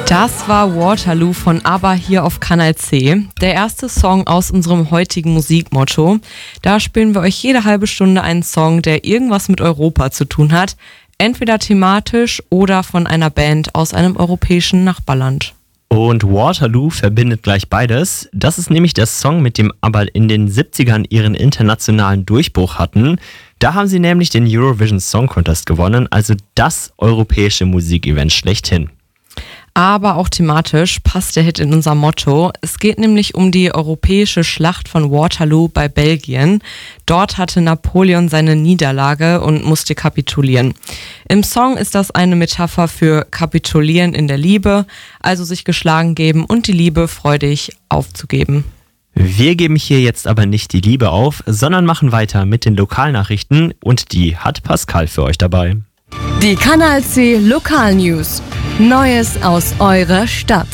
Das war Waterloo von ABBA hier auf Kanal C, der erste Song aus unserem heutigen Musikmotto. Da spielen wir euch jede halbe Stunde einen Song, der irgendwas mit Europa zu tun hat, entweder thematisch oder von einer Band aus einem europäischen Nachbarland. Und Waterloo verbindet gleich beides. Das ist nämlich der Song, mit dem ABBA in den 70ern ihren internationalen Durchbruch hatten. Da haben sie nämlich den Eurovision Song Contest gewonnen, also das europäische Musikevent schlechthin. Aber auch thematisch passt der Hit in unser Motto. Es geht nämlich um die europäische Schlacht von Waterloo bei Belgien. Dort hatte Napoleon seine Niederlage und musste kapitulieren. Im Song ist das eine Metapher für Kapitulieren in der Liebe, also sich geschlagen geben und die Liebe freudig aufzugeben. Wir geben hier jetzt aber nicht die Liebe auf, sondern machen weiter mit den Lokalnachrichten und die hat Pascal für euch dabei. Die Kanal C Lokalnews. Neues aus eurer Stadt.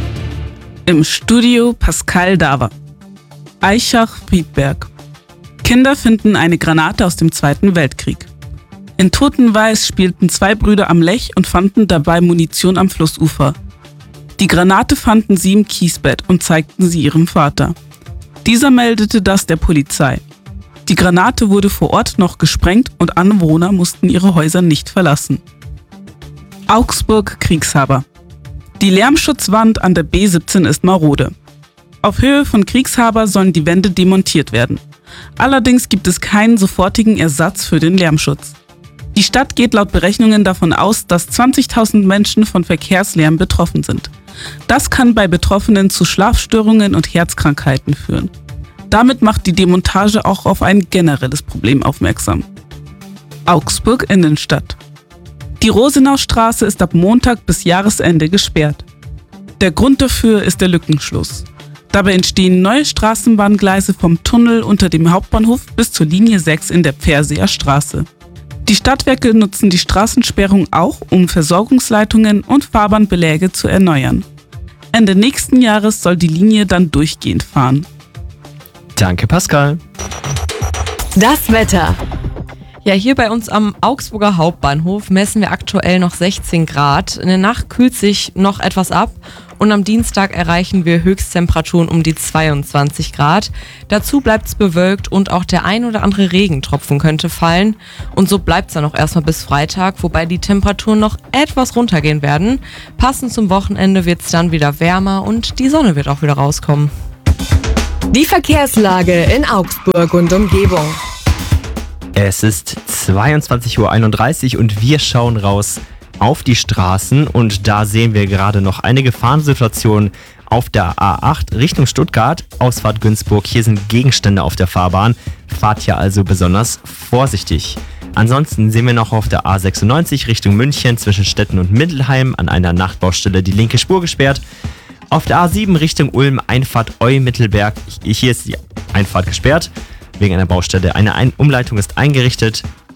Im Studio Pascal Daver. Aichach-Friedberg. Kinder finden eine Granate aus dem Zweiten Weltkrieg. In Totenweiß spielten 2 Brüder am Lech und fanden dabei Munition am Flussufer. Die Granate fanden sie im Kiesbett und zeigten sie ihrem Vater. Dieser meldete das der Polizei. Die Granate wurde vor Ort noch gesprengt und Anwohner mussten ihre Häuser nicht verlassen. Augsburg-Kriegshaber. Die Lärmschutzwand an der B17 ist marode. Auf Höhe von Kriegshaber sollen die Wände demontiert werden. Allerdings gibt es keinen sofortigen Ersatz für den Lärmschutz. Die Stadt geht laut Berechnungen davon aus, dass 20.000 Menschen von Verkehrslärm betroffen sind. Das kann bei Betroffenen zu Schlafstörungen und Herzkrankheiten führen. Damit macht die Demontage auch auf ein generelles Problem aufmerksam. Augsburg Innenstadt. Die Rosenaustraße ist ab Montag bis Jahresende gesperrt. Der Grund dafür ist der Lückenschluss. Dabei entstehen neue Straßenbahngleise vom Tunnel unter dem Hauptbahnhof bis zur Linie 6 in der Pferseer Straße. Die Stadtwerke nutzen die Straßensperrung auch, um Versorgungsleitungen und Fahrbahnbeläge zu erneuern. Ende nächsten Jahres soll die Linie dann durchgehend fahren. Danke, Pascal. Das Wetter. Ja, hier bei uns am Augsburger Hauptbahnhof messen wir aktuell noch 16 Grad. In der Nacht kühlt sich noch etwas ab und am Dienstag erreichen wir Höchsttemperaturen um die 22 Grad. Dazu bleibt es bewölkt und auch der ein oder andere Regentropfen könnte fallen. Und so bleibt es dann auch erstmal bis Freitag, wobei die Temperaturen noch etwas runtergehen werden. Passend zum Wochenende wird es dann wieder wärmer und die Sonne wird auch wieder rauskommen. Die Verkehrslage in Augsburg und Umgebung. Es ist 22:31 Uhr und wir schauen raus auf die Straßen und da sehen wir gerade noch eine Gefahrensituation auf der A8 Richtung Stuttgart, Ausfahrt Günzburg. Hier sind Gegenstände auf der Fahrbahn. Fahrt hier also besonders vorsichtig. Ansonsten sehen wir noch auf der A96 Richtung München zwischen Stetten und Mindelheim an einer Nachtbaustelle die linke Spur gesperrt. Auf der A7 Richtung Ulm Einfahrt Eu-Mittelberg. Hier ist die Einfahrt gesperrt wegen einer Baustelle. Eine Umleitung ist eingerichtet.